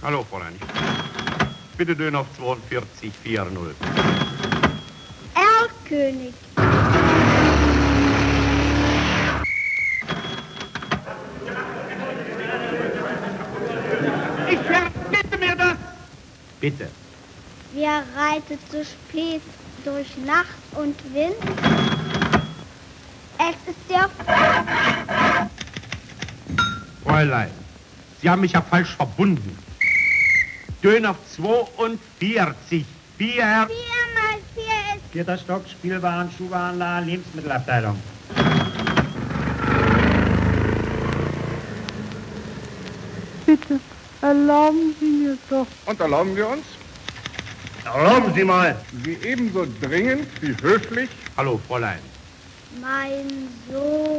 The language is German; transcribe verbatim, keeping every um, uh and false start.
Hallo, Fräulein. Bitte Döner auf zweiundvierzig vierzig. Erlkönig. Ich verbitte mir das! Bitte. Wer reitet so spät durch Nacht und Wind? Es ist der... Fräulein, Sie haben mich ja falsch verbunden. Döner auf zweiundvierzig. Vier. Vier mal vier ist... Vierter Stock, Spielwaren, Schuhwarenladen, Lebensmittelabteilung. Bitte, erlauben Sie mir doch. Und erlauben wir uns, Erlauben Sie mal. Sie ebenso dringend wie höflich Hallo, Fräulein. Mein Sohn.